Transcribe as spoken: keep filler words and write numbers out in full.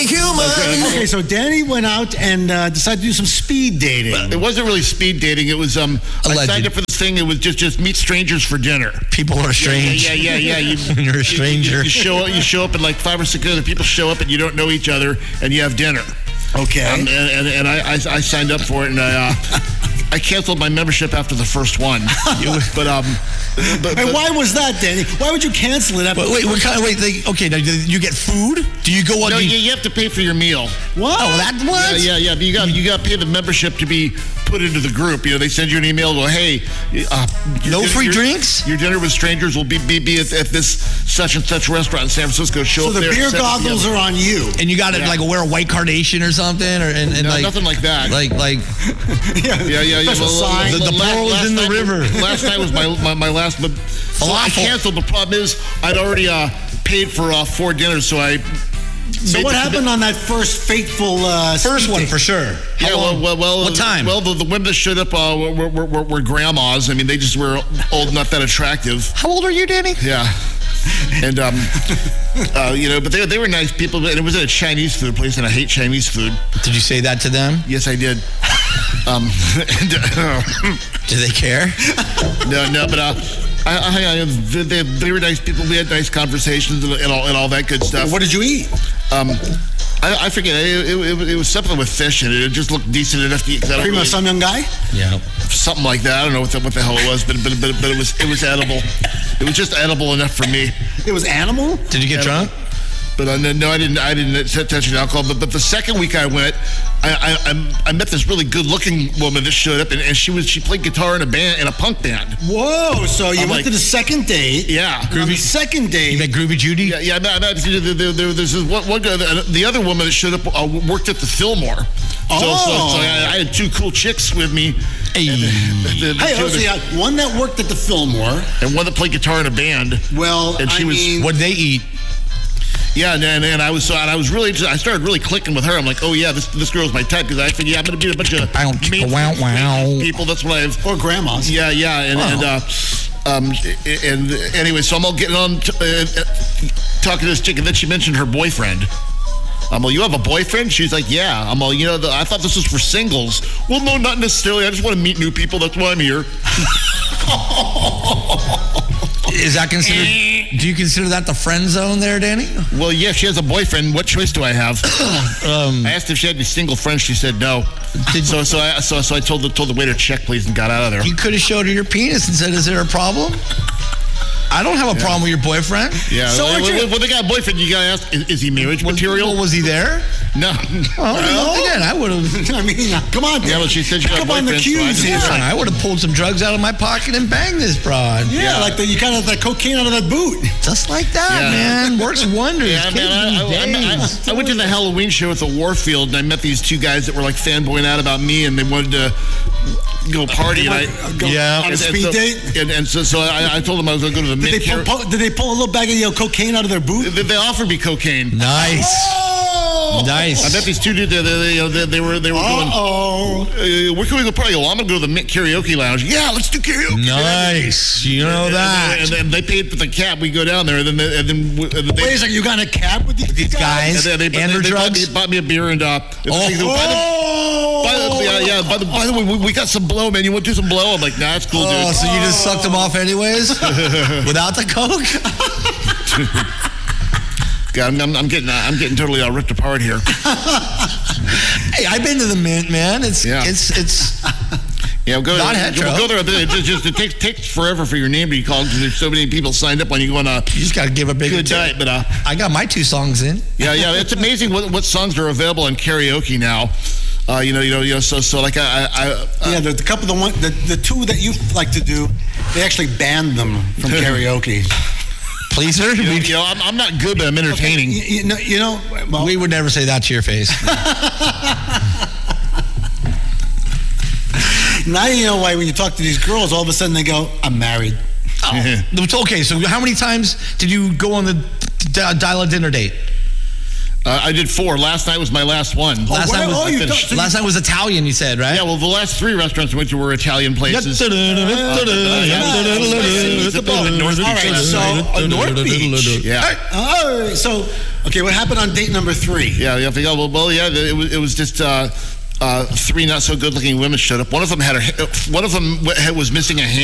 human. Okay, so Danny went out and uh, decided to do some speed dating. It wasn't really speed dating. It was um. I Alleged. signed up for this thing. It was just just meet strangers for dinner. People are strange. Yeah, yeah, yeah, yeah. You, You're a you- stranger. You, you show up. You show up, and like five or six other people show up, and you don't know each other, and you have dinner. Okay. Um, and, and and I, I I signed up for it, and I uh, I canceled my membership after the first one. but um. But, And but- why was that, Danny? Why would you cancel it after? But wait, what kind of wait? They, okay, now do you get food? Do you go on? No, the, you, you have to pay for your meal. What? Oh, that what? Yeah, yeah, yeah. But you got you got to pay the membership to be put into the group. You know, they send you an email. Go, hey, uh, your No dinner- free your- drinks? Your dinner with strangers will be be, be at, at this such and such restaurant in San Francisco. Show So up the there. beer at seven goggles p.m. are on you. And you got to Yeah. like wear a white carnation or something, or and, and No, like nothing like that. like like Yeah, yeah, yeah. Special Well, sign. The- the last- pearl is last in the night- river. Last night was my my, my last. But so I Falafel. canceled. The problem is I'd already uh, paid for uh, four dinners, so I. So what happened on that first fateful uh, first speed one date? for sure. How Yeah, well, long? well, well, What time? Well, the, the women that showed up uh, were, were, were, were grandmas. I mean, they just were old, not that attractive. How old are you, Danny? Yeah. And, um, uh, you know, but they, they were nice people. And it was at a Chinese food place, and I hate Chinese food. Did you say that to them? Yes, I did. Um, and, uh, Do they care? no, no, but uh, I, I, I, they, they were nice people. We had nice conversations and, and, all, and all that good stuff. What did you eat? Um, I, I forget. It, it, it, it was something with fish in it. It just looked decent enough to eat. 'Cause I don't Primo really- some young guy? Yeah. something like that. I don't know what the, what the hell it was, but, but but but it was it was edible. It was just edible enough for me. It was animal? Did you get drunk? But uh, no, I didn't. I didn't touch any alcohol. But but the second week I went, I I, I met this really good-looking woman that showed up, and, and she was she played guitar in a band in a punk band. Whoa, so you I'm went like- to the second date. Yeah. And on the second date, You met Groovy Judy? Yeah, yeah. I met, I met, there, there, there, there's this one, one guy, the, the other woman that showed up uh, worked at the Fillmore. So, Oh. so, so I, I had two cool chicks with me. Hey. And, the, the, the hey, two let's other- see, uh, one that worked at the Fillmore. and one that played guitar in a band. Well, And she I was- mean, What did they eat? Yeah, and, and, and I was so and I was really just, I started really clicking with her. I'm like, oh yeah, this this girl's my type because I figured yeah, I'm gonna be a bunch of Bow, mainstream wow, wow. people. That's what I've. or grandmas. Yeah, yeah, and and uh, um and anyway, so I'm all getting on t- uh, uh, talking to this chick, and then she mentioned her boyfriend. I'm all, you have a boyfriend? She's like, yeah. I'm all, you know, the, I thought this was for singles. Well, no, not necessarily. I just want to meet new people. That's why I'm here. Is that considered? Do you consider that the friend zone there, Danny? Well, yeah, she has a boyfriend. What choice do I have? Um, I asked if she had any single friends. She said no. Did- so, so I, so, so I told the told the waiter check, please, and got out of there. You could have showed her your penis and said, "Is there a problem?" I don't have a problem with your boyfriend. Yeah. So well, aren't you- well, well, they got a boyfriend. You gotta ask, is, is he marriage Was, material? well, was he there? no. Oh, well, again, I would have. I mean, come on. Yeah, well, she said she got a come on the boyfriend, so I cues just- here. I would have pulled some drugs out of my pocket and banged this broad. Yeah, Yeah. like the, you kind of that cocaine out of that boot. Just like that, Yeah. man. Works wonders. Yeah, Kids man, I, these I, I, days. I, I went to the Halloween show at the Warfield, and I met these two guys that were like fanboying out about me, and they wanted to go party. And I, Go Yeah. on a and- speed and so, date. And, and so, so I, I told them I was going to go to the Did mid they, pull, pull, did they pull a little bag of you know, cocaine out of their boot? They, they offered me cocaine. Nice. Oh! Nice. I met these two dudes. They, they, you know, they, they were they were going. Uh-oh. Uh, where can we go party? Well, I'm gonna go to the Mint Karaoke Lounge. Yeah, let's do karaoke. Nice. You know And, that. and, and they paid for the cab. We go down there, and then they, and then and then they, Wait a second, you got in a cab with these, These guys and they, they, and they, their they bought, drugs. me, bought me a beer and uh. and Oh. they go, by the, Oh! by the, yeah, yeah. By the, by the way, we, we got some blow, man. You want to do some blow? I'm like, nah, it's cool, Oh, dude. so you just sucked them off anyways? Without the coke? God, I'm, I'm, I'm getting uh, I'm getting totally uh, ripped apart here. Hey, I've been to the Mint, man. It's Yeah. it's it's Yeah, go Not there. hetero. Go there. It just, just it takes takes forever for your name to be called because there's so many people signed up when you go on a you just gotta give a big good night. But uh, I got my two songs in. yeah, yeah, it's amazing what what songs are available in karaoke now. Uh, you know, you know, you know. So, so like I, I, I uh, Yeah, the, the couple, the one, the, the two that you like to do, they actually banned them from karaoke. Please, sir. you know, We, you know, I'm, I'm not good, but I'm entertaining. You, you know, you know well, we would never say that to your face. now you know why when you talk to these girls, all of a sudden they go, "I'm married." Oh, it's okay. So, how many times did you go on the d- dial a dinner date? Uh, I did four. Last night was my last one. Last what- night was oh, you finished. don't- so last night was Italian. You said, right? Yeah, well, the last three restaurants we went to were Italian places. All right, so uh, North Beach. Yeah. Oh, so Okay, what happened on date number three? Yeah, you have to go. Well, well yeah, it was, it was just uh, uh, three not so good looking women showed up. One of them had her, one of them was missing a hand.